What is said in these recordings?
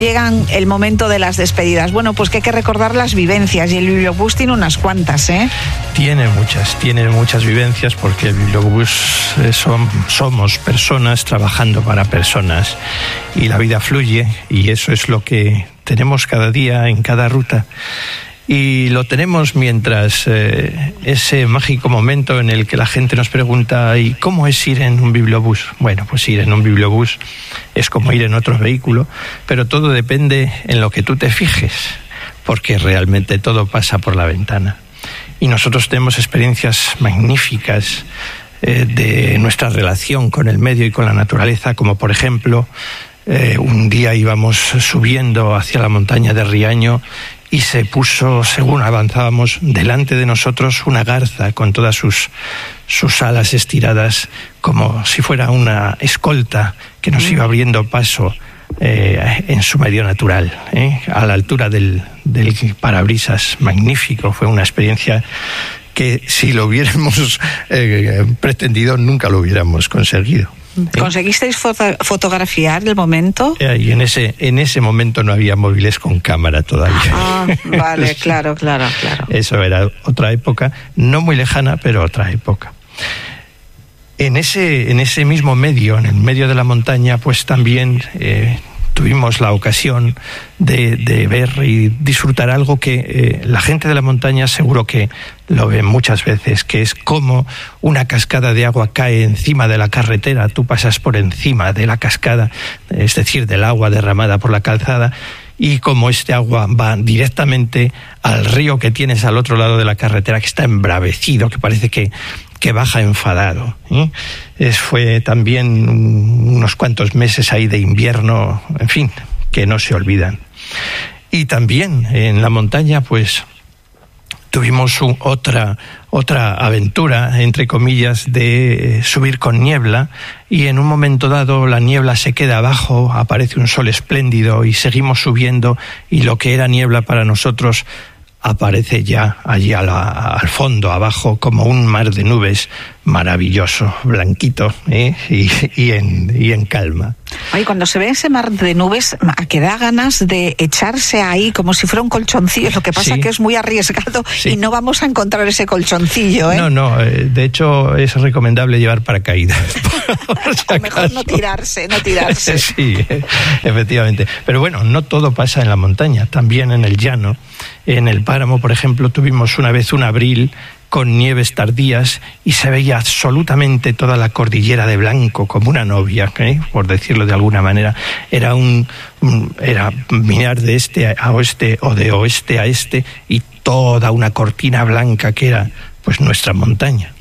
Llegan el momento de las despedidas. Bueno, pues que hay que recordar las vivencias y el Bibliobús tiene unas cuantas, ¿eh? Tiene muchas vivencias porque el Bibliobús somos personas trabajando para personas y la vida fluye y eso es lo que tenemos cada día en cada ruta. Y lo tenemos mientras ese mágico momento en el que la gente nos pregunta ¿y cómo es ir en un bibliobús? Bueno, pues ir en un bibliobús es como ir en otro vehículo, pero todo depende en lo que tú te fijes, porque realmente todo pasa por la ventana. Y nosotros tenemos experiencias magníficas de nuestra relación con el medio y con la naturaleza, como por ejemplo, un día íbamos subiendo hacia la montaña de Riaño y se puso, según avanzábamos, delante de nosotros una garza con todas sus alas estiradas, como si fuera una escolta que nos iba abriendo paso en su medio natural, a la altura del parabrisas. Magnífico, fue una experiencia que si lo hubiéramos pretendido nunca lo hubiéramos conseguido. ¿Conseguisteis fotografiar el momento? Y en ese momento no había móviles con cámara todavía. Ah, vale, claro. Eso era otra época, no muy lejana, pero otra época. En ese mismo medio, en el medio de la montaña, pues también tuvimos la ocasión de ver y disfrutar algo que la gente de la montaña seguro que lo ve muchas veces, que es como una cascada de agua cae encima de la carretera, tú pasas por encima de la cascada, es decir, del agua derramada por la calzada, y como este agua va directamente al río que tienes al otro lado de la carretera, que está embravecido, que parece que baja enfadado. Fue también unos cuantos meses ahí de invierno, en fin, que no se olvidan. Y también en la montaña, pues, tuvimos otra aventura, entre comillas, de subir con niebla, y en un momento dado la niebla se queda abajo, aparece un sol espléndido y seguimos subiendo, y lo que era niebla para nosotros aparece ya allí al fondo, abajo, como un mar de nubes maravilloso, blanquito, y en calma. Oye, cuando se ve ese mar de nubes, a que da ganas de echarse ahí como si fuera un colchoncillo. Lo que pasa que es muy arriesgado y no vamos a encontrar ese colchoncillo, ¿eh? No, de hecho es recomendable llevar paracaídas. O mejor no tirarse. Sí, efectivamente. Pero bueno, no todo pasa en la montaña, también en el llano. En el páramo, por ejemplo, tuvimos una vez un abril con nieves tardías y se veía absolutamente toda la cordillera de blanco como una novia, por decirlo de alguna manera. Era mirar de este a oeste o de oeste a este y toda una cortina blanca que era pues nuestra montaña.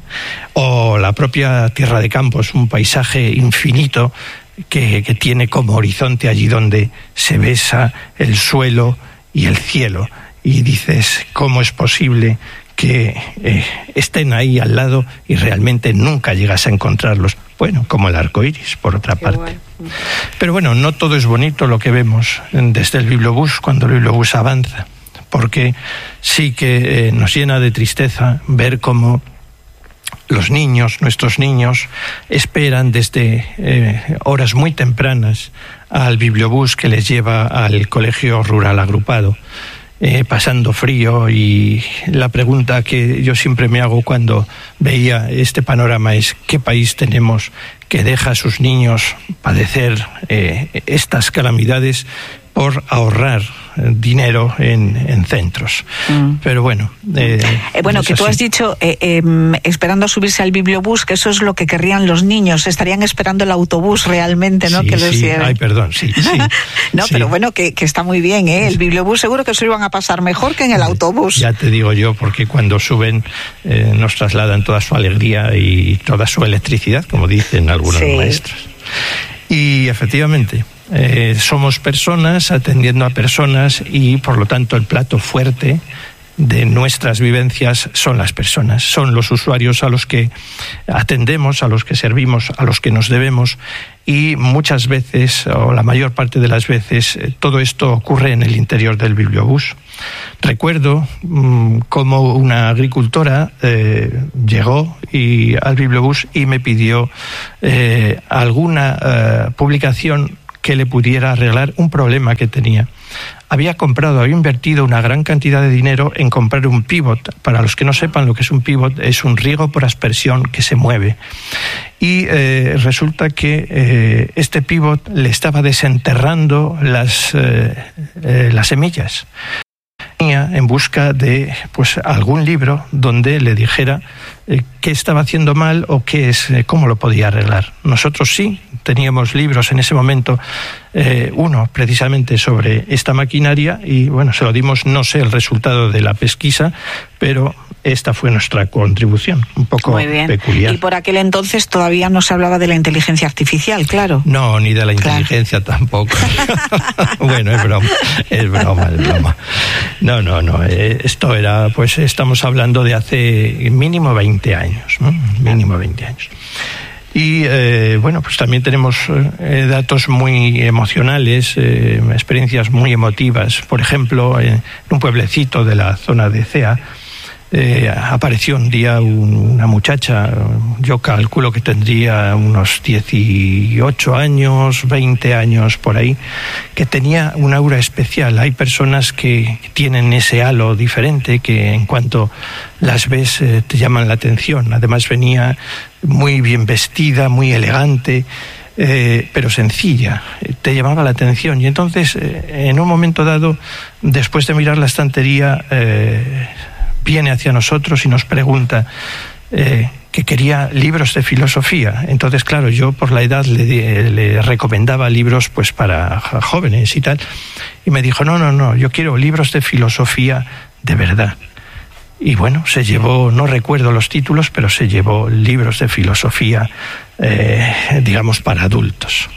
O la propia Tierra de Campos, un paisaje infinito que tiene como horizonte allí donde se besa el suelo y el cielo, y dices, ¿cómo es posible que estén ahí al lado y realmente nunca llegas a encontrarlos? Bueno, como el arco iris, por otra parte. Bueno. Pero bueno, no todo es bonito lo que vemos desde el bibliobús cuando el bibliobús avanza, porque sí que nos llena de tristeza ver cómo los niños, nuestros niños, esperan desde horas muy tempranas al bibliobús que les lleva al colegio rural agrupado, pasando frío, y la pregunta que yo siempre me hago cuando veía este panorama es ¿qué país tenemos que deja a sus niños padecer estas calamidades por ahorrar dinero en centros? Pero bueno, que tú has dicho esperando a subirse al bibliobús, que eso es lo que querrían los niños, estarían esperando el autobús realmente, ¿no? Sí, que los lleven. Ay, perdón, sí. No, sí. Pero bueno, que está muy bien, ¿eh? El bibliobús seguro que se lo iban a pasar mejor que en el autobús. Ya te digo yo, porque cuando suben nos trasladan toda su alegría y toda su electricidad, como dicen algunos maestros. Y efectivamente, somos personas atendiendo a personas, y por lo tanto el plato fuerte de nuestras vivencias son las personas, son los usuarios a los que atendemos, a los que servimos, a los que nos debemos, y muchas veces, o la mayor parte de las veces, todo esto ocurre en el interior del bibliobús. Recuerdo cómo una agricultora llegó al bibliobús y me pidió alguna publicación que le pudiera arreglar un problema que tenía. Había invertido una gran cantidad de dinero en comprar un pivot. Para los que no sepan lo que es un pivot, es un riego por aspersión que se mueve. Y resulta que este pivot le estaba desenterrando las semillas. En busca de algún libro donde le dijera qué estaba haciendo mal o cómo lo podía arreglar. Nosotros sí teníamos libros en ese momento, uno precisamente sobre esta maquinaria, y bueno, se lo dimos. No sé el resultado de la pesquisa, pero esta fue nuestra contribución, un poco peculiar. Y por aquel entonces todavía no se hablaba de la inteligencia artificial, claro. No, ni de la inteligencia tampoco. Bueno, es broma. No, esto era, estamos hablando de hace mínimo 20 años, ¿no? Mínimo 20 años. Y también tenemos datos muy emocionales, experiencias muy emotivas. Por ejemplo, en un pueblecito de la zona de Cea, apareció un día una muchacha, yo calculo que tendría unos 18 años, 20 años por ahí, que tenía un aura especial. Hay personas que tienen ese halo diferente, que en cuanto las ves te llaman la atención. Además venía muy bien vestida, muy elegante, pero sencilla, te llamaba la atención. Y entonces, en un momento dado, después de mirar la estantería, viene hacia nosotros y nos pregunta que quería libros de filosofía. Entonces, claro, yo por la edad le recomendaba libros para jóvenes y tal, y me dijo, no, yo quiero libros de filosofía de verdad. Y bueno, se llevó, no recuerdo los títulos, pero se llevó libros de filosofía, digamos, para adultos.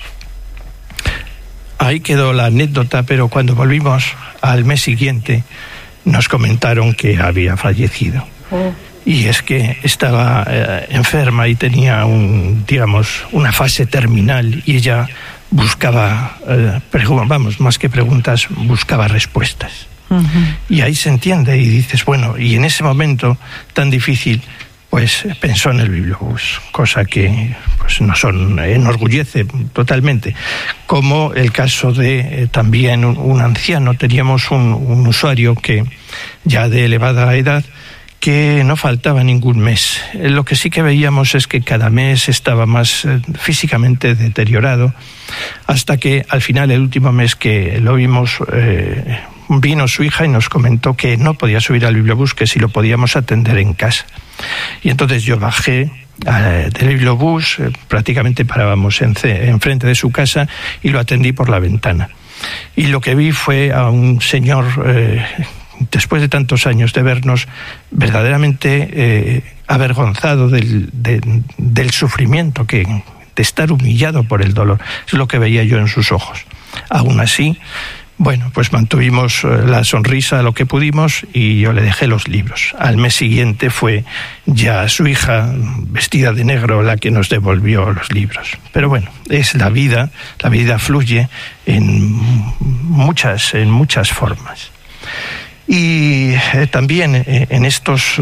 Ahí quedó la anécdota, pero cuando volvimos al mes siguiente, nos comentaron que había fallecido. Y es que estaba enferma y tenía una fase terminal, y ella buscaba, más que preguntas, buscaba respuestas. Uh-huh. Y ahí se entiende y dices, bueno, y en ese momento tan difícil, pensó en el bibliobús, cosa que nos enorgullece totalmente. Como el caso de también un anciano. Teníamos un usuario que ya de elevada edad, que no faltaba ningún mes. Lo que sí que veíamos es que cada mes estaba más físicamente deteriorado, hasta que al final, el último mes que lo vimos, vino su hija y nos comentó que no podía subir al bibliobús, que si lo podíamos atender en casa. Y entonces yo bajé del bibliobús, prácticamente parábamos enfrente de su casa, y lo atendí por la ventana. Y lo que vi fue a un señor, después de tantos años de vernos, verdaderamente avergonzado del sufrimiento, de estar humillado por el dolor. Es lo que veía yo en sus ojos. Aún así, mantuvimos la sonrisa lo que pudimos, y yo le dejé los libros. Al mes siguiente fue ya su hija, vestida de negro, la que nos devolvió los libros. Pero bueno, es la vida fluye en muchas formas. Y también en estos,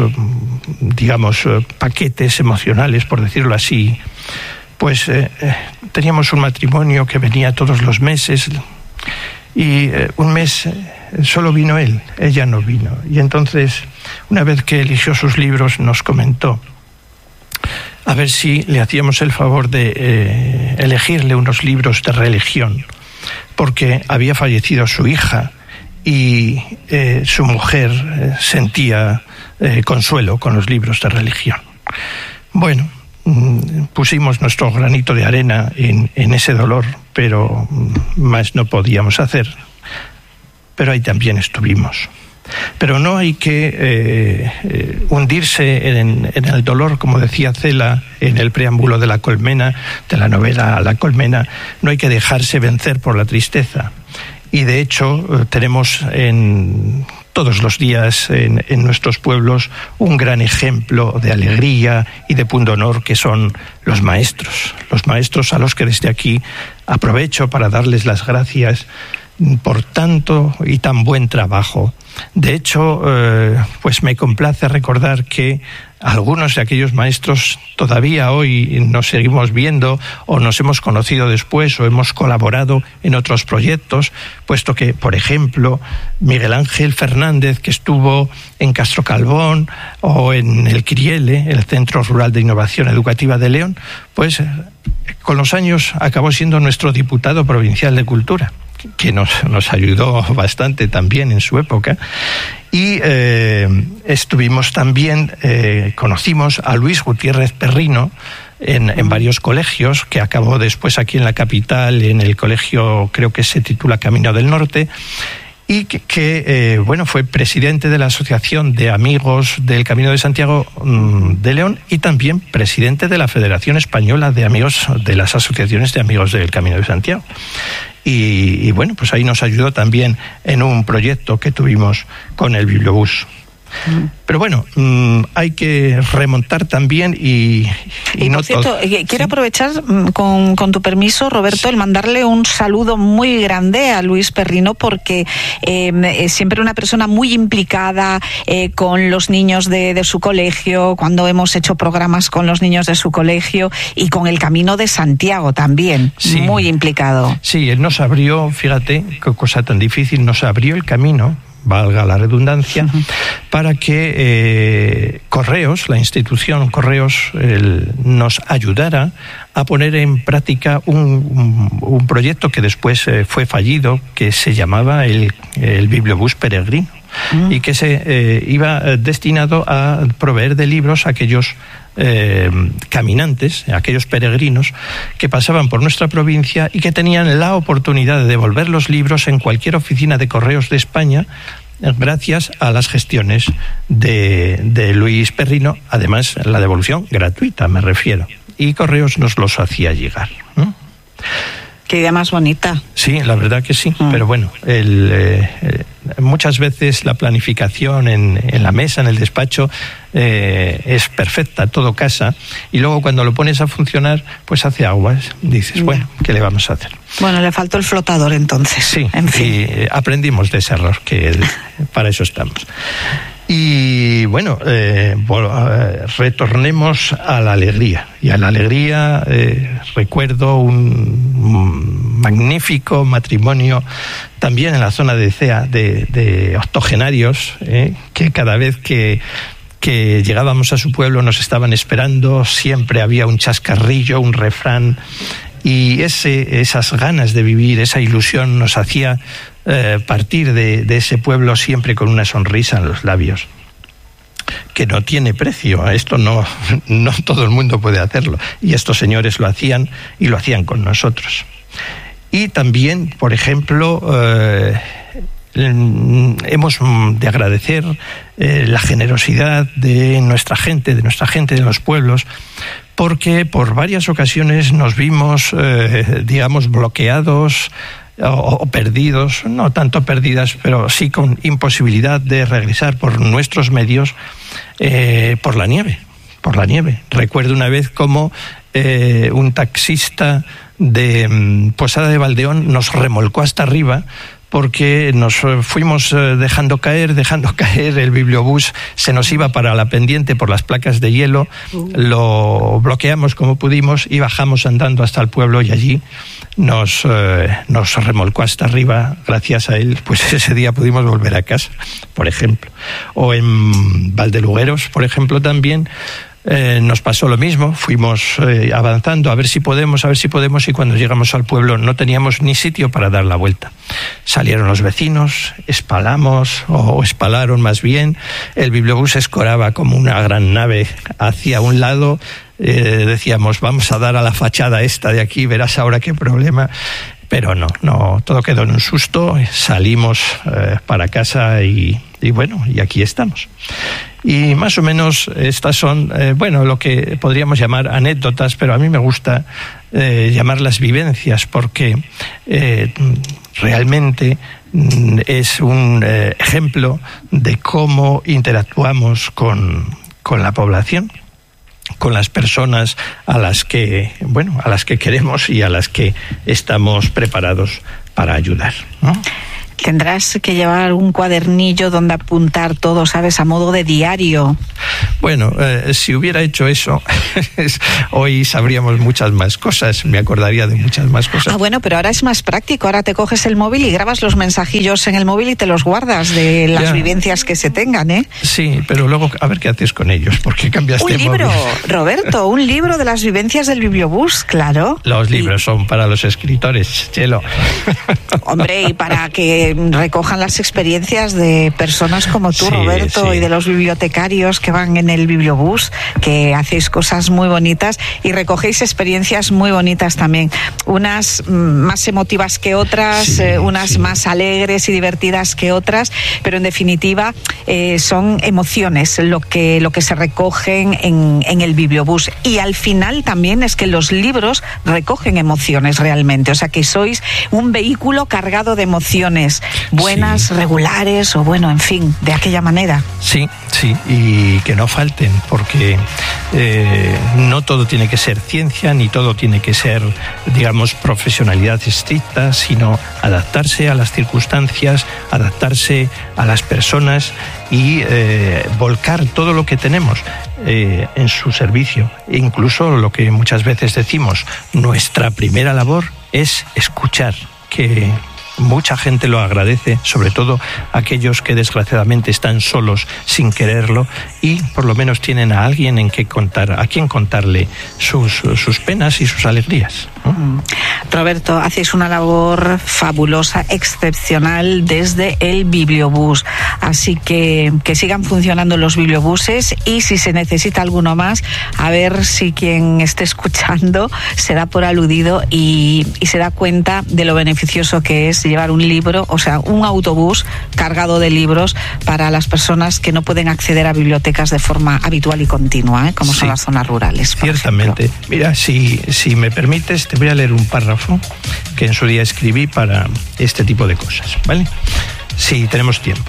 paquetes emocionales, por decirlo así, teníamos un matrimonio que venía todos los meses, y un mes solo vino él, ella no vino. Y entonces, una vez que eligió sus libros, nos comentó a ver si le hacíamos el favor de elegirle unos libros de religión, porque había fallecido su hija y su mujer sentía consuelo con los libros de religión. Bueno, pusimos nuestro granito de arena en ese dolor, pero más no podíamos hacer. Pero ahí también estuvimos. Pero no hay que hundirse en el dolor, como decía Cela en el preámbulo de La Colmena, de la novela La Colmena. No hay que dejarse vencer por la tristeza. Y de hecho tenemos todos los días en nuestros pueblos un gran ejemplo de alegría y de pundonor, que son los maestros a los que desde aquí aprovecho para darles las gracias por tanto y tan buen trabajo. De hecho, me complace recordar que algunos de aquellos maestros todavía hoy nos seguimos viendo o nos hemos conocido después o hemos colaborado en otros proyectos, puesto que, por ejemplo, Miguel Ángel Fernández, que estuvo en Castro Calvón o en el CRIELE, el Centro Rural de Innovación Educativa de León, pues con los años acabó siendo nuestro diputado provincial de Cultura, que nos ayudó bastante también en su época. Y estuvimos también, conocimos a Luis Gutiérrez Perrino en varios colegios, que acabó después aquí en la capital, en el colegio, creo que se titula Camino del Norte, y que fue presidente de la Asociación de Amigos del Camino de Santiago de León y también presidente de la Federación Española de Amigos de las Asociaciones de Amigos del Camino de Santiago. Y pues ahí nos ayudó también en un proyecto que tuvimos con el Bibliobús. Pero bueno, hay que remontar también y no por cierto, todo. Quiero aprovechar, con tu permiso, Roberto, el mandarle un saludo muy grande a Luis Perrino, porque es siempre una persona muy implicada con los niños de su colegio, cuando hemos hecho programas con los niños de su colegio y con el Camino de Santiago también, sí, muy implicado. Sí, él nos abrió, fíjate, qué cosa tan difícil, nos abrió el camino, valga la redundancia, para que Correos, la institución Correos, nos ayudara a poner en práctica un proyecto que después fue fallido, que se llamaba el Bibliobús Peregrino, y que se iba destinado a proveer de libros a aquellos caminantes, aquellos peregrinos que pasaban por nuestra provincia y que tenían la oportunidad de devolver los libros en cualquier oficina de Correos de España, gracias a las gestiones de Luis Perrino, además la devolución gratuita, me refiero, y Correos nos los hacía llegar, ¿no? Qué idea más bonita. Sí, la verdad que sí, pero bueno, muchas veces la planificación en la mesa, en el despacho, es perfecta, todo casa, y luego cuando lo pones a funcionar, pues hace aguas, dices, bueno, ¿qué le vamos a hacer? Bueno, le faltó el flotador entonces. Sí, en fin. Y aprendimos de ese error, que para eso estamos. Y bueno, retornemos a la alegría. Y a la alegría recuerdo un magnífico matrimonio también en la zona de Cea, de octogenarios, que cada vez que llegábamos a su pueblo nos estaban esperando, siempre había un chascarrillo, un refrán, y esas ganas de vivir, esa ilusión nos hacía partir de ese pueblo siempre con una sonrisa en los labios, que no tiene precio. Esto no todo el mundo puede hacerlo, y estos señores lo hacían, y lo hacían con nosotros. Y también, por ejemplo, hemos de agradecer la generosidad de nuestra gente, de los pueblos, porque por varias ocasiones nos vimos, bloqueados o perdidos, no tanto perdidas, pero sí con imposibilidad de regresar por nuestros medios, por la nieve. Recuerdo una vez como un taxista de Posada de Valdeón nos remolcó hasta arriba, porque nos fuimos dejando caer, el bibliobús se nos iba para la pendiente por las placas de hielo, lo bloqueamos como pudimos y bajamos andando hasta el pueblo, y allí nos remolcó hasta arriba. Gracias a él, pues ese día pudimos volver a casa, por ejemplo. O en Valdelugueros, por ejemplo, también nos pasó lo mismo. Fuimos avanzando a ver si podemos, y cuando llegamos al pueblo no teníamos ni sitio para dar la vuelta. Salieron los vecinos, espalaron más bien, el bibliobús escoraba como una gran nave hacia un lado. Decíamos, vamos a dar a la fachada esta de aquí, verás ahora qué problema. Pero no, todo quedó en un susto, salimos para casa y aquí estamos. Y más o menos estas son, lo que podríamos llamar anécdotas, pero a mí me gusta llamarlas vivencias, porque realmente es un ejemplo de cómo interactuamos con la población, con las personas a las que queremos y a las que estamos preparados para ayudar, ¿no? Tendrás que llevar un cuadernillo donde apuntar todo, ¿sabes? A modo de diario. Bueno, si hubiera hecho eso, hoy sabríamos muchas más cosas, me acordaría de muchas más cosas. Ah, bueno, pero ahora es más práctico, ahora te coges el móvil y grabas los mensajillos en el móvil y te los guardas de las vivencias que se tengan, ¿eh? Sí, pero luego a ver qué haces con ellos, porque cambiaste un libro, móvil. Roberto, un libro de las vivencias del Bibliobús, claro. Los libros son para los escritores, Chelo. Hombre, y para que recojan las experiencias de personas como tú, Roberto, y de los bibliotecarios que van en el Bibliobús, que hacéis cosas muy bonitas y recogéis experiencias muy bonitas también, unas más emotivas que otras, unas más alegres y divertidas que otras, pero en definitiva son emociones lo que se recogen en el Bibliobús. Y al final también es que los libros recogen emociones realmente, o sea que sois un vehículo cargado de emociones, buenas, regulares o bueno, en fin, de aquella manera. Sí, y que no falten, porque no todo tiene que ser ciencia, ni todo tiene que ser, digamos, profesionalidad estricta, sino adaptarse a las circunstancias, adaptarse a las personas y volcar todo lo que tenemos en su servicio. E incluso lo que muchas veces decimos, nuestra primera labor es escuchar, que mucha gente lo agradece, sobre todo aquellos que desgraciadamente están solos sin quererlo y por lo menos tienen a alguien a quien contarle sus penas y sus alegrías, ¿no? Roberto, hacéis una labor fabulosa, excepcional desde el Bibliobús, así que sigan funcionando los bibliobuses y si se necesita alguno más, a ver si quien esté escuchando se da por aludido y se da cuenta de lo beneficioso que es llevar un libro, o sea, un autobús cargado de libros para las personas que no pueden acceder a bibliotecas de forma habitual y continua, como son las zonas rurales. Ciertamente. Mira, si me permites, te voy a leer un párrafo que en su día escribí para este tipo de cosas, ¿vale? Si tenemos tiempo.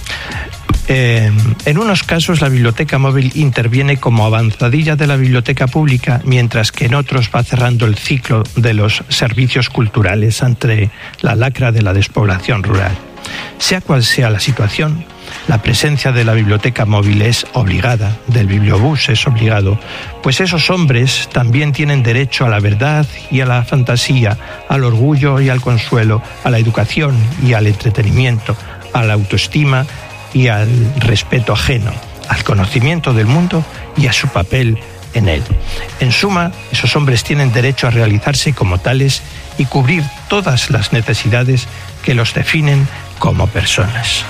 En unos casos la biblioteca móvil interviene como avanzadilla de la biblioteca pública, mientras que en otros va cerrando el ciclo de los servicios culturales ante la lacra de la despoblación rural. Sea cual sea la situación, la presencia de la biblioteca móvil es obligada, del bibliobús es obligado, pues esos hombres también tienen derecho a la verdad y a la fantasía, al orgullo y al consuelo, a la educación y al entretenimiento, a la autoestima y al respeto ajeno, al conocimiento del mundo y a su papel en él. En suma, esos hombres tienen derecho a realizarse como tales y cubrir todas las necesidades que los definen como personas.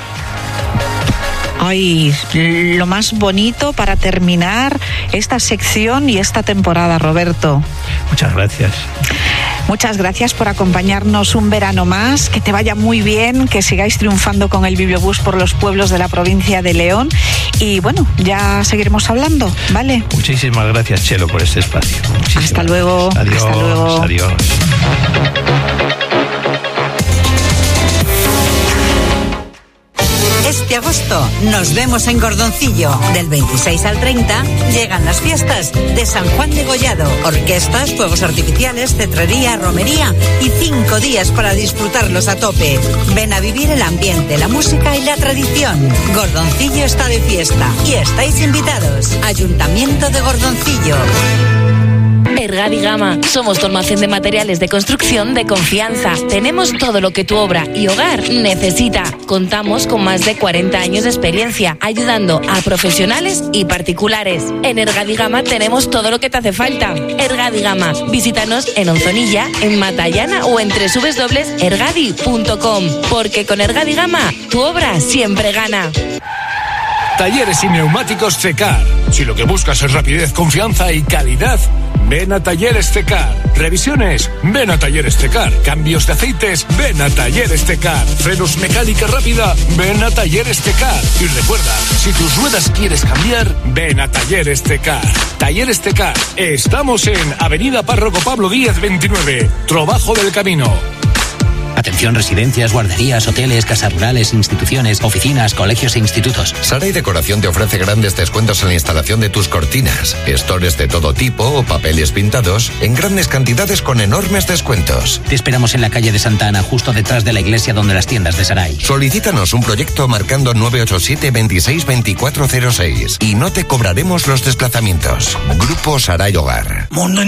Ay, lo más bonito para terminar esta sección y esta temporada, Roberto. Muchas gracias. Muchas gracias por acompañarnos un verano más, que te vaya muy bien, que sigáis triunfando con el Bibliobús por los pueblos de la provincia de León y bueno, ya seguiremos hablando, ¿vale? Muchísimas gracias, Chelo, por este espacio. Hasta luego. Adiós. Hasta luego. Adiós. Este agosto nos vemos en Gordoncillo. Del 26 al 30 llegan las fiestas de San Juan de Gollado. Orquestas, fuegos artificiales, cetrería, romería y 5 días para disfrutarlos a tope. Ven a vivir el ambiente, la música y la tradición. Gordoncillo está de fiesta y estáis invitados. Ayuntamiento de Gordoncillo. Ergadi Gama. Somos tu almacén de materiales de construcción de confianza. Tenemos todo lo que tu obra y hogar necesita. Contamos con más de 40 años de experiencia ayudando a profesionales y particulares. En Ergadi Gama tenemos todo lo que te hace falta. Ergadi Gama. Visítanos en Onzonilla, en Matallana o en www.ergadi.com. Porque con Ergadi Gama tu obra siempre gana. Talleres y neumáticos Cecar. Si lo que buscas es rapidez, confianza y calidad, ven a Talleres Cecar. Revisiones, ven a Talleres Cecar. Cambios de aceites, ven a Talleres Cecar. Frenos mecánica rápida, ven a Talleres Cecar. Y recuerda, si tus ruedas quieres cambiar, ven a Talleres Cecar. Talleres Cecar. Estamos en Avenida Párroco Pablo Díaz 29, Trobajo del Camino. Atención residencias, guarderías, hoteles, casas rurales, instituciones, oficinas, colegios e institutos. Saray Decoración te ofrece grandes descuentos en la instalación de tus cortinas, estores de todo tipo o papeles pintados en grandes cantidades con enormes descuentos. Te esperamos en la calle de Santa Ana, justo detrás de la iglesia donde las tiendas de Saray. Solicítanos un proyecto marcando 987 26 2406 y no te cobraremos los desplazamientos. Grupo Saray Hogar. Mundo